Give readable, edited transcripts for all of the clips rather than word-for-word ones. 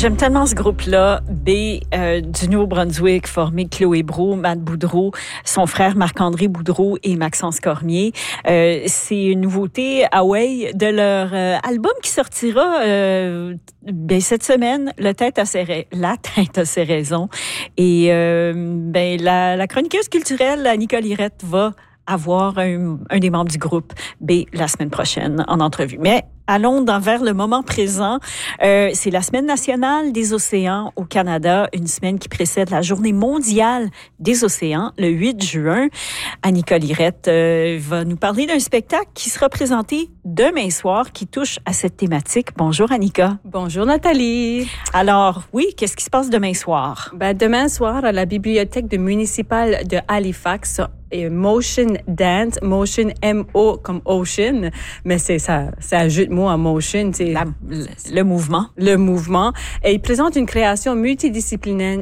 J'aime tellement ce groupe-là, B du Nouveau-Brunswick, formé Chloé Brault, Matt Boudreau, son frère Marc-André Boudreau et Maxence Cormier. C'est une nouveauté Away de leur album qui sortira cette semaine, La tête a ses raisons. Et la chroniqueuse culturelle, Nicole Irette, va avoir un des membres du groupe B la semaine prochaine en entrevue. Mais allons vers le moment présent. C'est la Semaine nationale des océans au Canada, une semaine qui précède la Journée mondiale des océans, le 8 juin. Nicole Irette va nous parler d'un spectacle qui sera présenté demain soir, qui touche à cette thématique. Bonjour, Annika. Bonjour, Nathalie. Alors, oui, qu'est-ce qui se passe demain soir? Demain soir, à la bibliothèque municipale de Halifax, Motion Dance, Motion M-O comme Ocean, mais c'est un jeu de mots en motion, c'est le mouvement. Le mouvement. Et il présente une création multidisciplinaire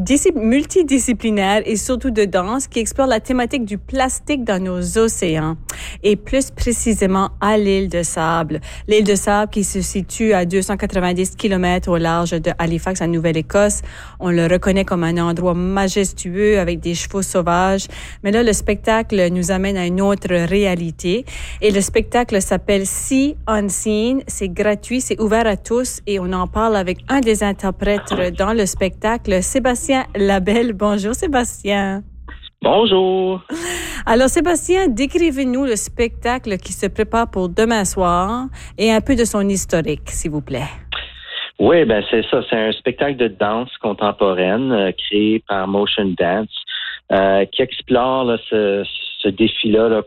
et surtout de danse qui explore la thématique du plastique dans nos océans et plus précisément à l'île de Sable. L'île de Sable qui se situe à 290 km au large de Halifax, en Nouvelle-Écosse. On le reconnaît comme un endroit majestueux avec des chevaux sauvages. Mais là, le spectacle nous amène à une autre réalité. Et le spectacle s'appelle Sea Unseen. C'est gratuit, c'est ouvert à tous et on en parle avec un des interprètes dans le spectacle, Sébastien Labelle. Bonjour, Sébastien. Bonjour. Alors, Sébastien, décrivez-nous le spectacle qui se prépare pour demain soir et un peu de son historique, s'il vous plaît. Oui, c'est ça. C'est un spectacle de danse contemporaine créé par Motion Dance qui explore là, ce défi-là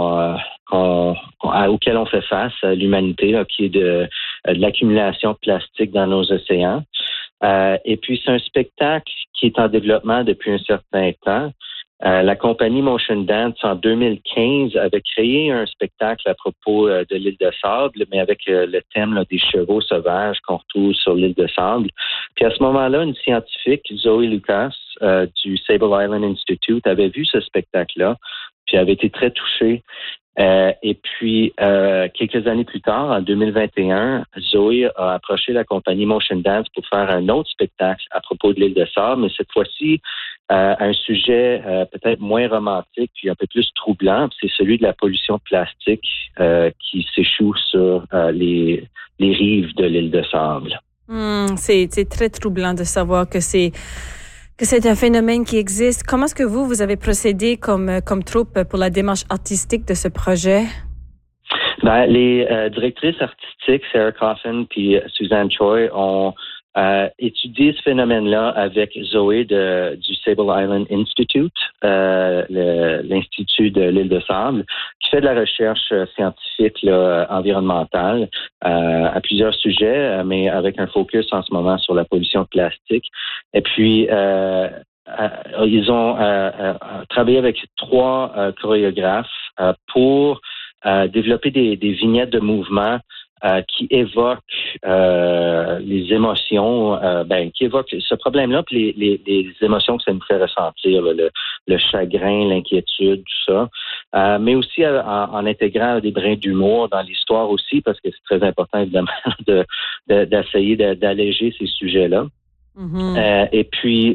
auquel on fait face, l'humanité, là, qui est de l'accumulation de plastique dans nos océans. Et puis, c'est un spectacle qui est en développement depuis un certain temps. La compagnie Motion Dance, en 2015, avait créé un spectacle à propos de l'île de Sable, mais avec le thème là, des chevaux sauvages qu'on retrouve sur l'île de Sable. Puis à ce moment-là, une scientifique, Zoe Lucas, du Sable Island Institute, avait vu ce spectacle-là, puis avait été très touchée. Et puis, quelques années plus tard, en 2021, Zoé a approché la compagnie Motion Dance pour faire un autre spectacle à propos de l'île de Sable, mais cette fois-ci, un sujet peut-être moins romantique puis un peu plus troublant, c'est celui de la pollution de plastique qui s'échoue sur les rives de l'île de Sable. C'est très troublant de savoir que c'est un phénomène qui existe. Comment est-ce que vous avez procédé comme troupe pour la démarche artistique de ce projet? Les directrices artistiques, Sarah Coffin puis Suzanne Choi, ont étudié ce phénomène-là avec Zoé du Sable Island Institute, l'Institut de l'île de Sable, qui fait de la recherche scientifique environnementale à plusieurs sujets, mais avec un focus en ce moment sur la pollution de plastique. Et puis, ils ont travaillé avec 3 chorégraphes pour développer des vignettes de mouvement qui évoquent les émotions, qui évoquent ce problème-là, puis les émotions que ça nous fait ressentir, le chagrin, l'inquiétude, tout ça. Mais aussi en intégrant des brins d'humour dans l'histoire aussi, parce que c'est très important, évidemment, d'essayer d'alléger ces sujets-là. Mm-hmm. Et puis,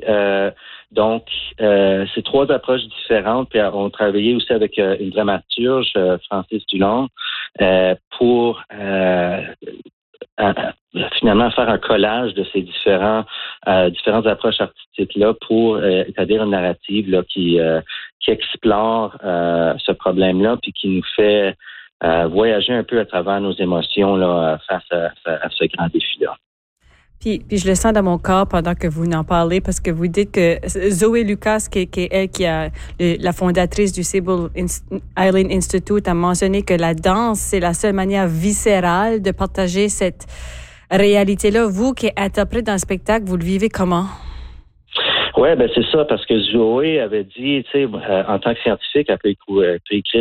c'est 3 approches différentes. Puis on travaillait aussi avec une dramaturge, Francis Dulong, pour finalement faire un collage de ces différentes approches artistiques-là pour établir une narrative là, qui explore ce problème-là puis qui nous fait voyager un peu à travers nos émotions là, face à ce grand défi-là. Puis je le sens dans mon corps pendant que vous en parlez parce que vous dites que Zoé Lucas, qui est la fondatrice du Sable Island Institute, a mentionné que la danse, c'est la seule manière viscérale de partager cette réalité-là. Vous qui êtes interprète dans le spectacle, vous le vivez comment? Oui, c'est ça, parce que Zoé avait dit, tu sais, en tant que scientifique, elle peut écrire